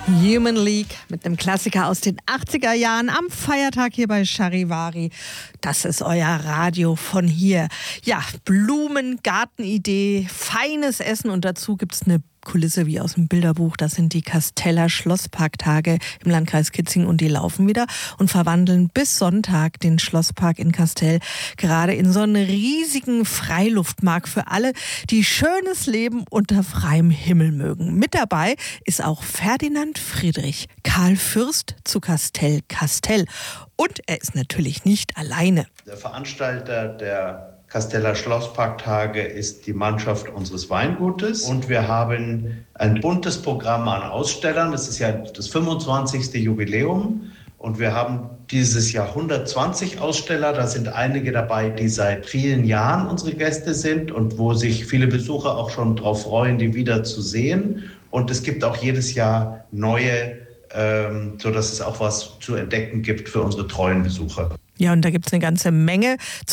Human League mit einem Klassiker aus den 80er Jahren am Feiertag hier bei Charivari. Das ist euer Radio von hier. Ja, Blumen, Gartenidee, feines Essen und dazu gibt's eine Kulisse wie aus dem Bilderbuch. Das sind die Kasteller Schlossparktage im Landkreis Kitzingen und die laufen wieder und verwandeln bis Sonntag den Schlosspark in Kastel gerade in so einen riesigen Freiluftmarkt für alle, die schönes Leben unter freiem Himmel mögen. Mit dabei ist auch Ferdinand Friedrich, Karl Fürst zu Kastel. Und er ist natürlich nicht alleine. Der Veranstalter der Kasteller Schlossparktage ist die Mannschaft unseres Weingutes und wir haben ein buntes Programm an Ausstellern. Das ist ja das 25. Jubiläum und wir haben dieses Jahr 120 Aussteller. Da sind einige dabei, die seit vielen Jahren unsere Gäste sind und wo sich viele Besucher auch schon darauf freuen, die wieder zu sehen. Und es gibt auch jedes Jahr neue, sodass es auch was zu entdecken gibt für unsere treuen Besucher. Ja, und da gibt's eine ganze Menge